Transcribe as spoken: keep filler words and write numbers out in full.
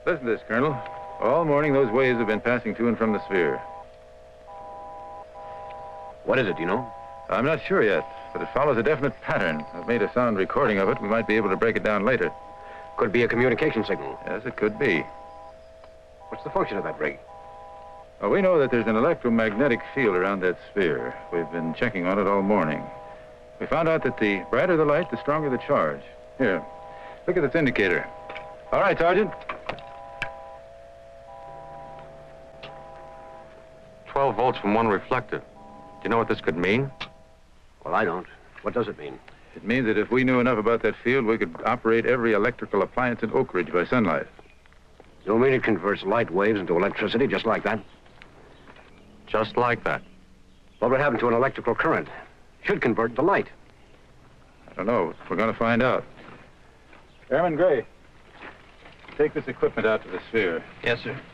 Listen to this, Colonel. All morning, those waves have been passing to and from the sphere. What is it, do you know? I'm not sure yet, but it follows a definite pattern. I've made a sound recording of it. We might be able to break it down later. Could be a communication signal. Yes, it could be. What's the function of that rig? Well, we know that there's an electromagnetic field around that sphere. We've been checking on it all morning. We found out that the brighter the light, the stronger the charge. Here, look at this indicator. All right, Sergeant. twelve volts from one reflector. Do you know what this could mean? Well, I don't. What does it mean? It means that if we knew enough about that field, we could operate every electrical appliance in Oak Ridge by sunlight. You mean it converts light waves into electricity just like that? Just like that. What would happen to an electrical current? Should convert to light. I don't know. We're going to find out. Airman Gray, take this equipment out to the sphere. Yes, sir.